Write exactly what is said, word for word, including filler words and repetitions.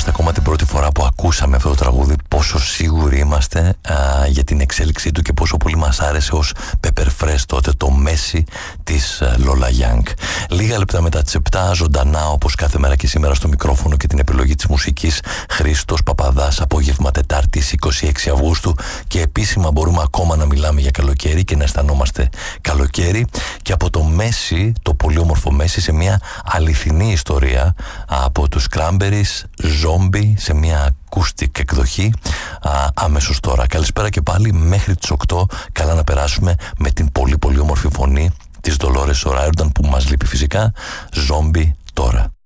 θυμόμαστε ακόμα την πρώτη φορά που ακούσαμε αυτό το τραγούδι, πόσο σίγουροι είμαστε α, για την εξέλιξή του και πόσο πολύ μας άρεσε ως Pepper Fresh τότε το Μέση της Lola Young. Λίγα λεπτά μετά τις επτά, ζωντανά όπως κάθε μέρα και σήμερα στο μικρόφωνο και την επιλογή της μουσικής, Χρήστος Παπαδάς, απόγευμα Τετάρτης είκοσι έξι Αυγούστου, και επίσημα μπορούμε ακόμα να μιλάμε για καλοκαίρι και να αισθανόμαστε καλοκαίρι, και από το Μέση, το πολύ όμορφο Μέση, σε μια αληθινή ιστορία από τους Cranberries, Zombie, σε μια acoustic εκδοχή α, αμέσως τώρα. Καλησπέρα και πάλι, μέχρι τις οκτώ. Καλά να περάσουμε με την πολύ πολύ όμορφη φωνή της Dolores O'Riordan που μας λείπει φυσικά. Zombie τώρα.